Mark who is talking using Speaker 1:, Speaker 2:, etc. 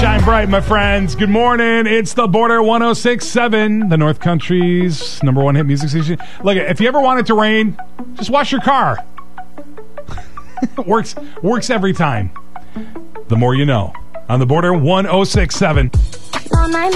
Speaker 1: Shine bright, my friends. Good morning. It's the Border 106.7, the North Country's number one hit music station. Look, if you ever want it to rain, just wash your car. Works every time. The more you know. On the Border 106.7.